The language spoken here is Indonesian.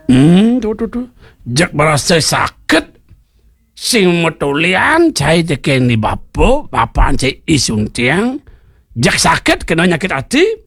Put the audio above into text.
Tuh. Jak merasa sakit. Sing metulian cai tekeni bapak cai isun tiang. Jak sakit kena nyakit hati.